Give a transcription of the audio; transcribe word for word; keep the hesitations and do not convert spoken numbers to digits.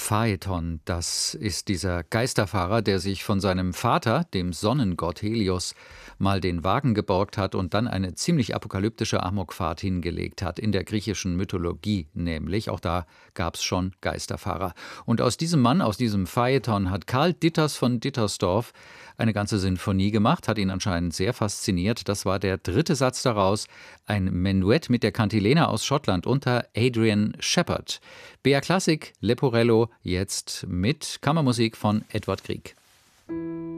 Phaeton, das ist dieser Geisterfahrer, der sich von seinem Vater, dem Sonnengott Helios, mal den Wagen geborgt hat und dann eine ziemlich apokalyptische Amokfahrt hingelegt hat, in der griechischen Mythologie nämlich. Auch da gab es schon Geisterfahrer. Und aus diesem Mann, aus diesem Phaeton, hat Karl Ditters von Dittersdorf eine ganze Sinfonie gemacht, hat ihn anscheinend sehr fasziniert. Das war der dritte Satz daraus, ein Menuett mit der Kantilena aus Schottland unter Adrian Shepherd. B R Klassik, Leporello, jetzt mit Kammermusik von Edward Grieg.